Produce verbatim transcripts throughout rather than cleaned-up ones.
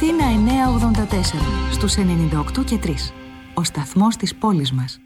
Αθήνα εννιακόσια ογδόντα τέσσερα, στους ενενήντα οκτώ και τρία. Ο σταθμός της πόλης μας.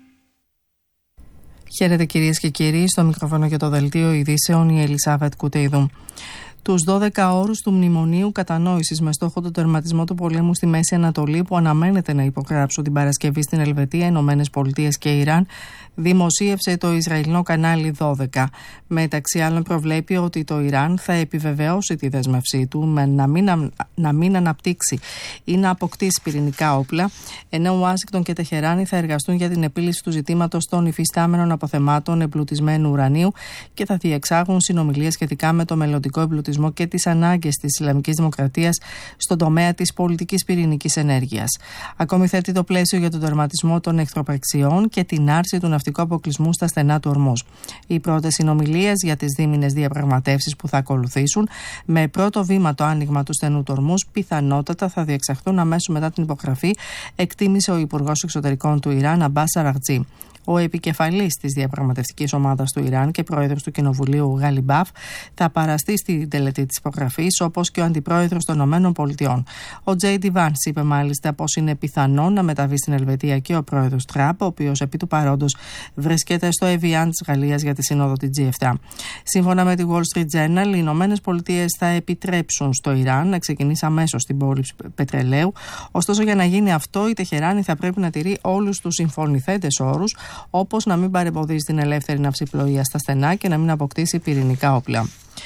Χαίρετε κυρίες και κύριοι, στο μικρόφωνο για το δελτίο ειδήσεων η Ελισάβετ Κουτέιδου. Τους δώδεκα όρους του Μνημονίου Κατανόησης με στόχο τον τερματισμό του πολέμου στη Μέση Ανατολή, που αναμένεται να υπογράψουν την Παρασκευή στην Ελβετία, Ηνωμένες Πολιτείες και Ιράν, δημοσίευσε το Ισραηλινό κανάλι δώδεκα. Μεταξύ άλλων, προβλέπει ότι το Ιράν θα επιβεβαιώσει τη δέσμευσή του με να μην, να μην αναπτύξει ή να αποκτήσει πυρηνικά όπλα, ενώ Ουάσιγκτον και Τεχεράνη θα εργαστούν για την επίλυση του ζητήματος των υφιστάμενων αποθεμάτων εμπλουτισμένου ουρανίου και θα διεξάγουν συνομιλίες σχετικά με το μελλοντικό εμπλουτισμό και τις ανάγκες της Ισλαμικής Δημοκρατίας στον τομέα της πολιτικής πυρηνικής ενέργειας. Ακόμη θέτει το πλαίσιο για τον τερματισμό των εχθροπραξιών και την άρση του ναυτικού αποκλεισμού στα στενά του Ορμούζ. Οι πρώτες συνομιλίες για τις δίμηνες διαπραγματεύσεις που θα ακολουθήσουν, με πρώτο βήμα το άνοιγμα του στενού του Ορμούζ, πιθανότατα θα διεξαχθούν αμέσως μετά την υπογραφή, εκτίμησε ο Υπουργός Εξωτερικών του Ιράν, Αμπάς Αραγτζή. Ο επικεφαλής της διαπραγματευτικής ομάδας του Ιράν και πρόεδρος του Κοινοβουλίου Γαλιμπάφ θα παραστεί στην τελετή της υπογραφής, όπως και ο αντιπρόεδρος των ΗΠΑ. Ο Τζέι Ντι Βάνς είπε μάλιστα πως είναι πιθανό να μεταβεί στην Ελβετία και ο πρόεδρος Τραμπ, ο οποίος επί του παρόντος βρίσκεται στο Εβιάν της Γαλλίας για τη σύνοδο της τζι επτά. Σύμφωνα με τη Wall Street Journal, οι Ηνωμένες Πολιτείες θα επιτρέψουν στο Ιράν να ξεκινήσει αμέσως την πώληση πετρελαίου. Ωστόσο, για να γίνει αυτό, η Τεχεράνη θα πρέπει να τηρεί όλους τους συμφωνηθέντες όρους, όπως να μην παρεμποδίζει την ελεύθερη ναυσιπλοεία στα στενά και να μην αποκτήσει πυρηνικά όπλα.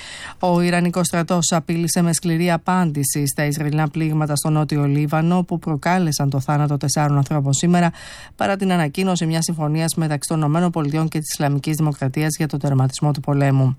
Ο Ιρανικός στρατός απείλησε με σκληρή απάντηση στα Ισραηλινά πλήγματα στο νότιο Λίβανο, που προκάλεσαν το θάνατο τεσσάρων ανθρώπων σήμερα, παρά την ανακοίνωση μιας συμφωνίας μεταξύ των ΗΠΑ και της Ισλαμικής Δημοκρατίας για τον τερματισμό του πολέμου.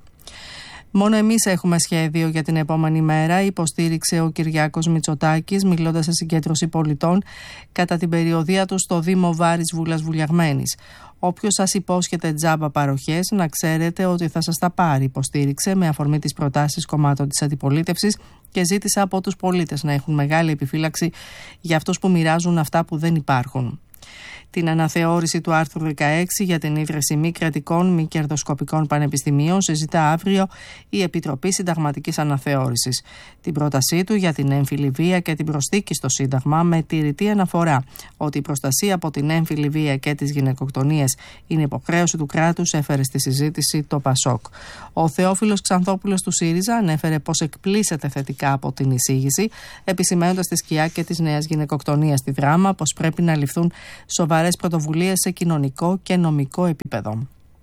Μόνο εμείς έχουμε σχέδιο για την επόμενη μέρα, υποστήριξε ο Κυριάκος Μητσοτάκης, μιλώντας σε συγκέντρωση πολιτών κατά την περιοδεία του στο Δήμο Βάρης Βούλας Βουλιαγμένης. Όποιος σας υπόσχεται τζάμπα παροχές, να ξέρετε ότι θα σας τα πάρει, υποστήριξε με αφορμή τις προτάσεις κομμάτων της αντιπολίτευσης και ζήτησε από τους πολίτες να έχουν μεγάλη επιφύλαξη για αυτούς που μοιράζουν αυτά που δεν υπάρχουν. Την αναθεώρηση του άρθρου δεκαέξι για την ίδρυση μη κρατικών, μη κερδοσκοπικών πανεπιστημίων συζητά αύριο η Επιτροπή Συνταγματικής Αναθεώρησης. Την πρότασή του για την έμφυλη βία και την προσθήκη στο Σύνταγμα, με τη ρητή αναφορά ότι η προστασία από την έμφυλη βία και τις γυναικοκτονίες είναι υποχρέωση του κράτους, έφερε στη συζήτηση το Πασόκ. Ο Θεόφιλος Ξανθόπουλος του ΣΥΡΙΖΑ ανέφερε πως εκπλήσεται θετικά από την εισήγηση, επισημαίνοντας τη σκιά και της νέας γυναικοκτονίας στη Δράμα πως πρέπει να ληφθούν σοβαρές πρωτοβουλίες σε κοινωνικό και νομικό επίπεδο.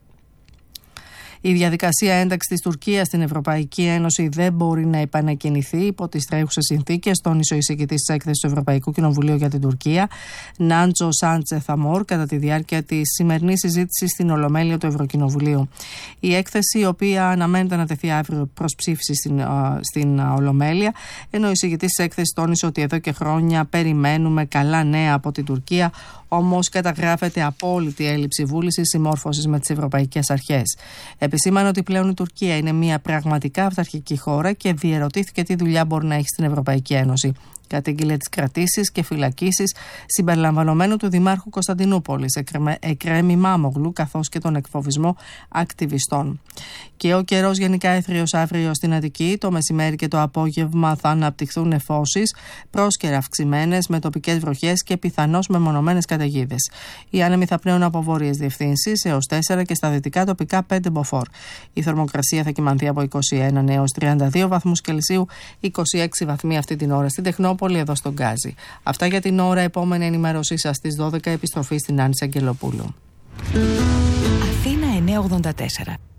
Η διαδικασία ένταξης της Τουρκίας στην Ευρωπαϊκή Ένωση δεν μπορεί να επανεκκινηθεί υπό τις τρέχουσες συνθήκες, τόνισε ο εισηγητής της έκθεσης του Ευρωπαϊκού Κοινοβουλίου για την Τουρκία, Νάντζο Σάντσε Θαμόρ, κατά τη διάρκεια της σημερινής συζήτησης στην Ολομέλεια του Ευρωκοινοβουλίου. Η έκθεση, η οποία αναμένεται να τεθεί αύριο προς ψήφιση στην, στην Ολομέλεια, ενώ ο εισηγητής της έκθεσης τόνισε ότι εδώ και χρόνια περιμένουμε καλά νέα από την Τουρκία, όμως καταγράφεται απόλυτη έλλειψη βούλησης συμμόρφωσης με τις ευρωπαϊκές αρχές. Επισήμανε ότι πλέον η Τουρκία είναι μια πραγματικά αυταρχική χώρα και διερωτήθηκε τι δουλειά μπορεί να έχει στην Ευρωπαϊκή Ένωση. Κατήγγειλε τις κρατήσεις και φυλακίσεις συμπεριλαμβανομένου του Δημάρχου Κωνσταντινούπολης, Εκρέμη Μάμογλου, καθώς και τον εκφοβισμό ακτιβιστών. Και ο καιρός γενικά έθριος αύριο στην Αττική. Το μεσημέρι και το απόγευμα θα αναπτυχθούν νεφώσεις, πρόσκαιρα αυξημένες με τοπικές βροχές και πιθανώς μεμονωμένες καταιγίδες. Οι άνεμοι θα πνέουν από βόρειες διευθύνσεις έως τέσσερα και στα δυτικά τοπικά πέντε μποφόρ. Η θερμοκρασία θα κυμανθεί από είκοσι ένα έως τριάντα δύο βαθμούς Κελσίου, είκοσι έξι βαθμοί αυτή την ώρα στην Τεχνόπολη, εδώ στον Γκάζι. Αυτά για την ώρα. Επόμενη ενημέρωσή σας στις δώδεκα, επιστροφή στην Άννη Αγγελοπούλου. Αθήνα εννιακόσια ογδόντα τέσσερα.